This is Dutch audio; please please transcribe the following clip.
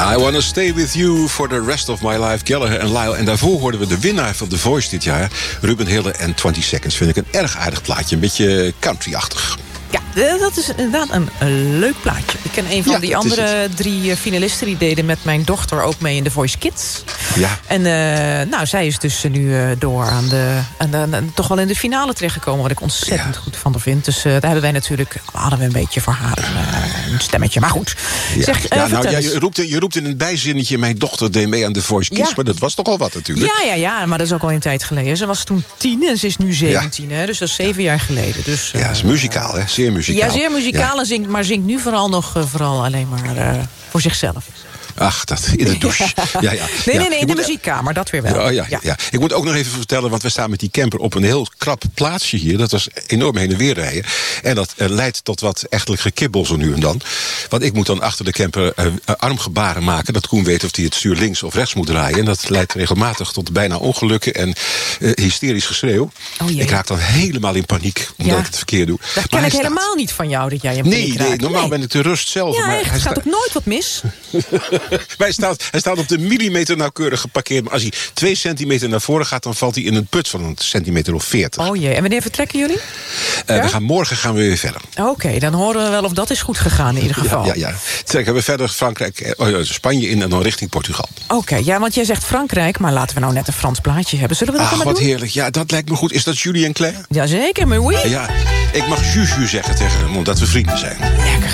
I Wanna Stay With You for the Rest of My Life, Gallagher en Lyle. En daarvoor hoorden we de winnaar van The Voice dit jaar, Ruben Hille en 20 Seconds. Vind ik een erg aardig plaatje, een beetje country-achtig. Ja, dat is inderdaad een leuk plaatje. Ik ken een van die andere 3 finalisten. Die deden met mijn dochter ook mee in The Voice Kids. Ja. En zij is dus nu door toch wel in de finale terechtgekomen. Wat ik ontzettend goed van haar vind. Dus daar hebben wij natuurlijk, hadden we een beetje voor haar een stemmetje. Maar goed. Ja. Zeg, je roept in een bijzinnetje, mijn dochter deed mee aan The Voice Kids. Maar dat was toch al wat natuurlijk. Ja, maar dat is ook al een tijd geleden. Ze was toen 10 en ze is nu 17. Hè, dus dat is 7 jaar geleden. Dus, ja, dat is muzikaal, hè? Zeer muzikaal. Ja, zeer muzikaal, maar zingt nu vooral alleen maar voor zichzelf. Ach, dat in de douche. Ja. Nee, in de muziekkamer, dat weer wel. Ja. Ik moet ook nog even vertellen, want we staan met die camper op een heel krap plaatsje hier. Dat was enorm heen en weer rijden. En dat leidt tot wat echtelijk gekibbel zo nu en dan. Want ik moet dan achter de camper armgebaren maken, dat Koen weet of hij het stuur links of rechts moet draaien. En dat leidt regelmatig tot bijna ongelukken en hysterisch geschreeuw. Ik raak dan helemaal in paniek, omdat ik het verkeerd doe. Dat ken ik helemaal niet van jou, dat jij in paniek raakt. Nee, normaal ben ik de rust zelf. Ja, maar hij gaat ook nooit wat mis. Hij staat op de millimeter nauwkeurig geparkeerd. Maar als hij 2 centimeter naar voren gaat, dan valt hij in een put van een centimeter of 40. Oh jee, en wanneer vertrekken jullie? Morgen gaan we weer verder. Oké, dan horen we wel of dat is goed gegaan in ieder geval. Ja. Trekken we verder Spanje in en dan richting Portugal. Oké, want jij zegt Frankrijk, maar laten we nou net een Frans plaatje hebben. Zullen we dat dan maar doen? Wat heerlijk. Ja, dat lijkt me goed. Is dat Julie en Claire? Jazeker, maar oui. Ja, ik mag Juju zeggen tegen hem, omdat we vrienden zijn. Lekker.